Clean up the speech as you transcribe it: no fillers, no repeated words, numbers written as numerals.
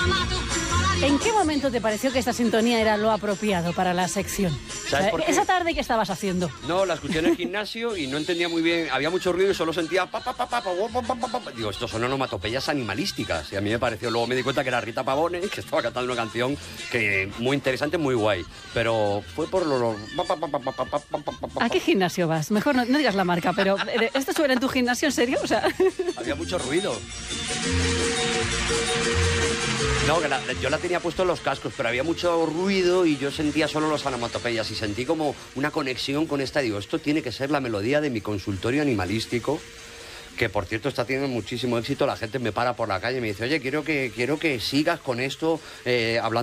¿En qué momento te pareció que esta sintonía era lo apropiado para la sección? ¿Sabes por qué? Esa tarde, ¿qué estabas haciendo? No, la escuché en el gimnasio y no entendía muy bien. Había mucho ruido y solo sentía Digo, estos son onomatopeyas animalísticas. Y a mí me pareció, luego me di cuenta que era Rita Pavone, que estaba cantando una canción que muy interesante, muy guay. Pero fue por lo... ¿A qué gimnasio vas? Mejor no digas la marca, pero ¿esto suena en tu gimnasio, en serio? O sea... Había mucho ruido. No, que yo la tenía puesto en los cascos, pero había mucho ruido y yo sentía solo los onomatopeyas y sentí como una conexión con esta. Digo, esto tiene que ser la melodía de mi consultorio animalístico, que por cierto está teniendo muchísimo éxito. La gente me para por la calle y me dice, oye, quiero que sigas con esto, hablando